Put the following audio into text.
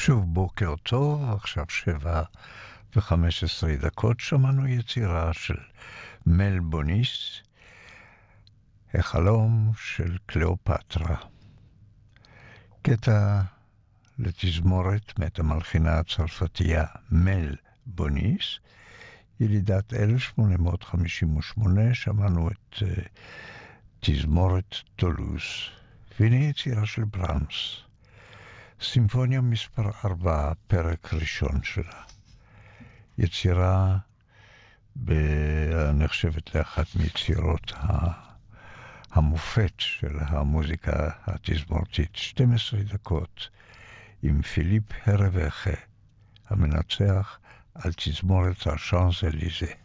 שוב בוקר טוב, עכשיו 7:15. שמענו יצירה של מל בוניס, החלום של קליאופטרה. קטע לתזמורת מאת המלחינה הצרפתייה מל בוניס, ילידת 1858, שמענו את תזמורת טולוז. והנה יצירה של ברמס, סימפוניה מספר 4, פרק ראשון שלה. יצירה נחשבת לאחת מיצירות המופת של המוזיקה התזמורתית. 12 דקות עם פיליפ הרווחה, המנצח על תזמורת השאנז אליזה.